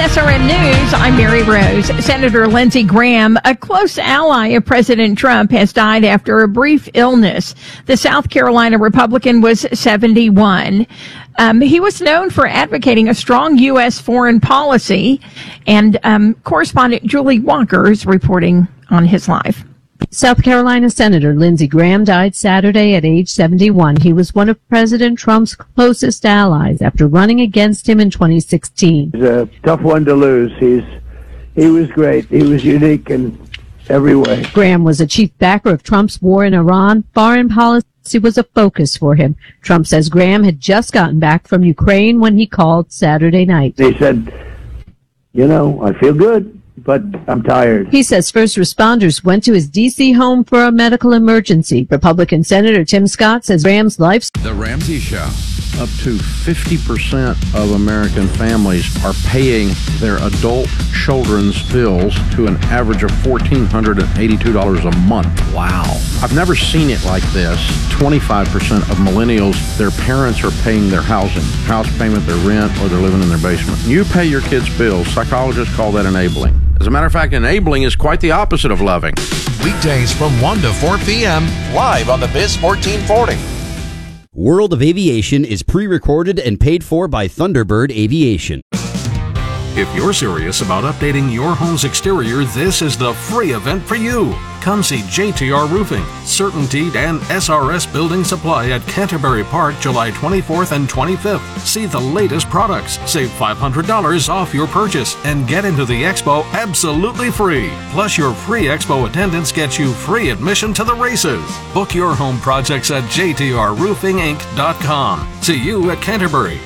SRN News, I'm Mary Rose. Senator Lindsey Graham, a close ally of President Trump, has died after a brief illness. The South Carolina Republican was 71. He was known for advocating a strong U.S. foreign policy, and correspondent Julie Walker is reporting on his life. South Carolina Senator Lindsey Graham died Saturday at age 71. He was one of President Trump's closest allies after running against him in 2016. He's a tough one to lose. He was great. He was unique in every way. Graham was a chief backer of Trump's war in Iran. Foreign policy was a focus for him. Trump says Graham had just gotten back from Ukraine when he called Saturday night. He said, I feel good, but I'm tired. He says first responders went to his D.C. home for a medical emergency. Republican Senator Tim Scott says Graham's life. The Ramsey Show. Up to 50% of American families are paying their adult children's bills to an average of $1,482 a month. Wow. I've never seen it like this. 25% of millennials, their parents are paying their house payment, their rent, or they're living in their basement. You pay your kids' bills. Psychologists call that enabling. As a matter of fact, enabling is quite the opposite of loving. Weekdays from 1 to 4 p.m. live on the Biz 1440. World of Aviation is pre-recorded and paid for by Thunderbird Aviation. If you're serious about updating your home's exterior, this is the free event for you. Come see JTR Roofing, CertainTeed, and SRS Building Supply at Canterbury Park, July 24th and 25th. See the latest products, save $500 off your purchase, and get into the expo absolutely free. Plus, your free expo attendance gets you free admission to the races. Book your home projects at jtrroofinginc.com. See you at Canterbury.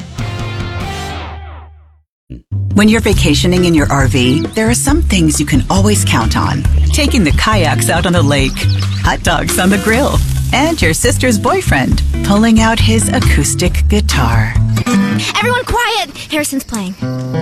When you're vacationing in your RV, there are some things you can always count on. Taking the kayaks out on the lake, hot dogs on the grill, and your sister's boyfriend pulling out his acoustic guitar. Everyone quiet! Harrison's playing.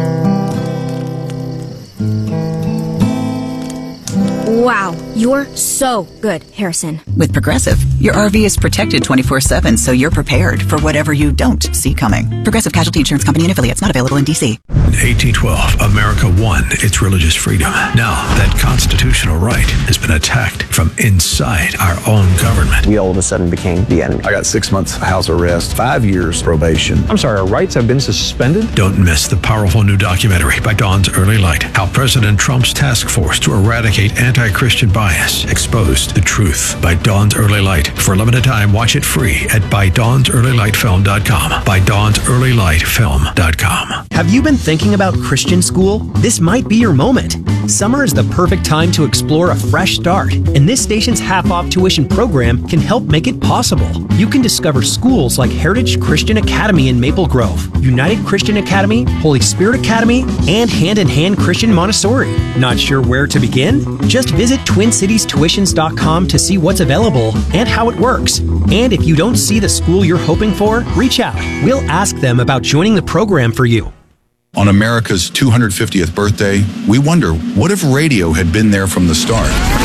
Wow, you're so good, Harrison. With Progressive, your RV is protected 24/7, so you're prepared for whatever you don't see coming. Progressive Casualty Insurance Company and affiliates, not available in D.C. In 1812, America won its religious freedom. Now, that constitutional right has been attacked from inside our own government. We all of a sudden became the enemy. I got 6 months house arrest, 5 years probation. I'm sorry, our rights have been suspended? Don't miss the powerful new documentary by Dawn's Early Light, how President Trump's task force to eradicate anti-Christian bias exposed the truth, by Dawn's Early Light. For a limited time, watch it free at ByDawnsEarlyLightFilm.com. ByDawnsEarlyLightFilm.com. Have you been thinking about Christian school? This might be your moment. Summer is the perfect time to explore a fresh start, and this station's half-off tuition program can help make it possible. You can discover schools like Heritage Christian Academy in Maple Grove, United Christian Academy, Holy Spirit Academy, and Hand in Hand Christian Montessori. Not sure where to begin? Just visit TwinCitiesTuitions.com to see what's available and how it works. And if you don't see the school you're hoping for, reach out. We'll ask them about joining the program for you. On America's 250th birthday, we wonder, what if radio had been there from the start?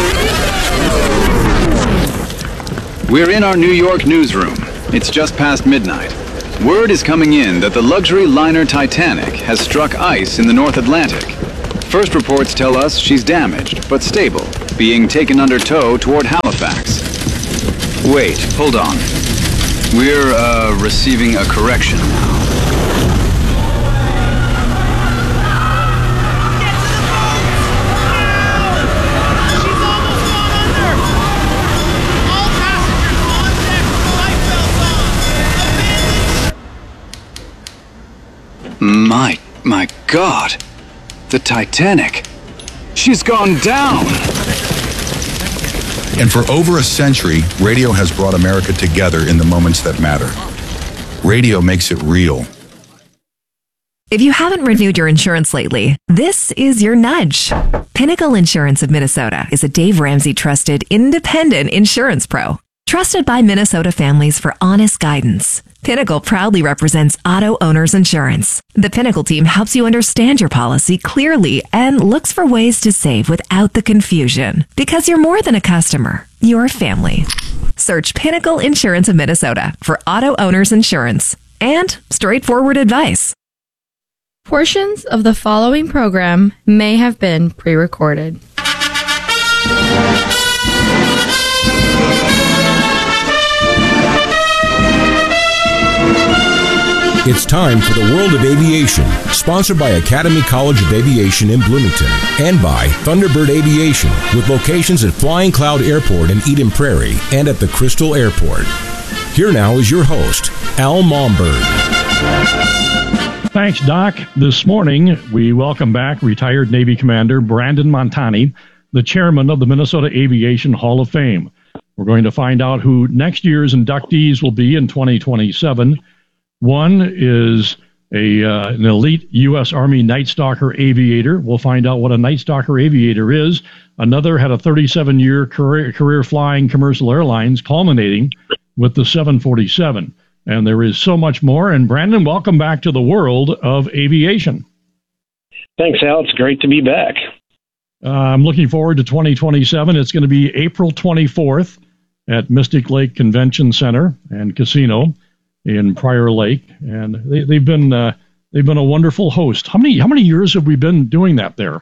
We're in our New York newsroom. It's just past midnight. Word is coming in that the luxury liner Titanic has struck ice in the North Atlantic. First reports tell us she's damaged, but stable, being taken under tow toward Halifax. Wait, hold on. We're, receiving a correction now. My God, the Titanic, she's gone down. And for over a century, radio has brought America together in the moments that matter. Radio makes it real. If you haven't renewed your insurance lately, this is your nudge. Pinnacle Insurance of Minnesota is a Dave Ramsey trusted independent insurance pro. Trusted by Minnesota families for honest guidance. Pinnacle proudly represents auto owners insurance. The Pinnacle team helps you understand your policy clearly and looks for ways to save without the confusion. Because you're more than a customer, you're a family. Search Pinnacle Insurance of Minnesota for auto owners insurance and straightforward advice. Portions of the following program may have been pre-recorded. It's time for the World of Aviation, sponsored by Academy College of Aviation in Bloomington and by Thunderbird Aviation, with locations at Flying Cloud Airport in Eden Prairie and at the Crystal Airport. Here now is your host, Al Momberg. Thanks, Doc. This morning, we welcome back retired Navy Commander Brandon Montani, the chairman of the Minnesota Aviation Hall of Fame. We're going to find out who next year's inductees will be in 2027. One is an elite U.S. Army Night Stalker aviator. We'll find out what a Night Stalker aviator is. Another had a 37-year career flying commercial airlines, culminating with the 747. And there is so much more. And Brandon, welcome back to the world of aviation. Thanks, Al. It's great to be back. I'm looking forward to 2027. It's going to be April 24th at Mystic Lake Convention Center and Casino in Prior Lake, and they've been a wonderful host. How many years have we been doing that there?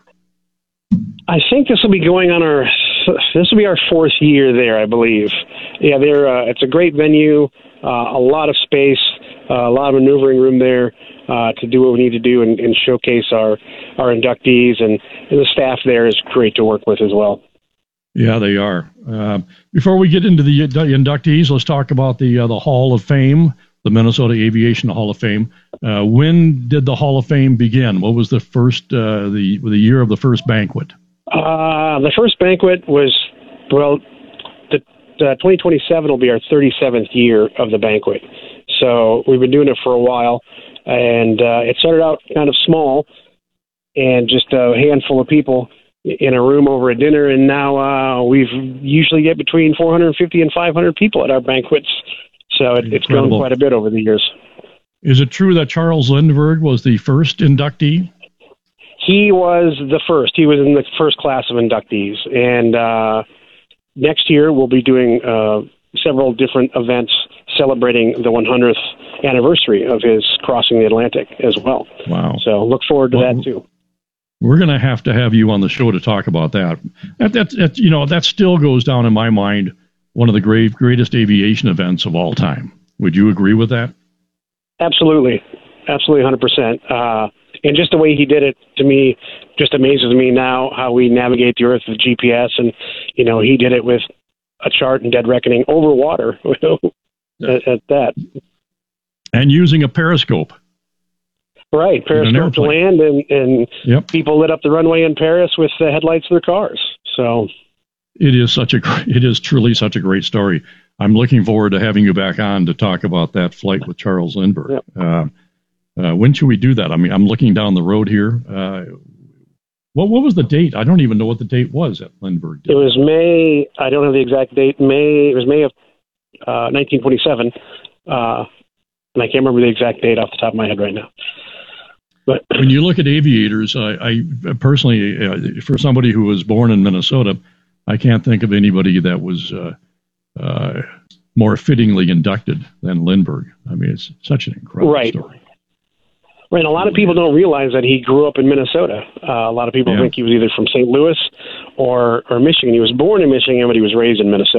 I think this will be going on this will be our fourth year there, I believe. Yeah, it's a great venue, a lot of space, a lot of maneuvering room there to do what we need to do and showcase our inductees, and the staff there is great to work with as well. Yeah, they are. Before we get into the inductees, let's talk about the Hall of Fame, the Minnesota Aviation Hall of Fame. When did the Hall of Fame begin? What was the first the year of the first banquet? The first banquet was, the 2027 will be our 37th year of the banquet. So we've been doing it for a while, and it started out kind of small and just a handful of people in a room over a dinner, and now we've usually get between 450 and 500 people at our banquets. So it's grown quite a bit over the years. Is it true that Charles Lindbergh was the first inductee? He was the first. He was in the first class of inductees. And next year we'll be doing several different events celebrating the 100th anniversary of his crossing the Atlantic as well. Wow. So look forward to that too. We're going to have you on the show to talk about that. That still goes down in my mind one of the greatest aviation events of all time. Would you agree with that? Absolutely. Absolutely, 100%. And just the way he did it, to me, just amazes me now, how we navigate the Earth with GPS. And, he did it with a chart and dead reckoning over water at that. And using a periscope. Right, periscope to land, and yep. People lit up the runway in Paris with the headlights of their cars. So it is truly such a great story. I'm looking forward to having you back on to talk about that flight with Charles Lindbergh. Yep. When should we do that? I mean, I'm looking down the road here. What was the date? I don't even know what the date was at Lindbergh. It was May. I don't have the exact date. It was May of 1927, and I can't remember the exact date off the top of my head right now. But when you look at aviators, I personally, for somebody who was born in Minnesota, I can't think of anybody that was more fittingly inducted than Lindbergh. I mean, it's such an incredible story. Right, and a lot of people don't realize that he grew up in Minnesota. A lot of people think he was either from St. Louis or Michigan. He was born in Michigan, but he was raised in Minnesota.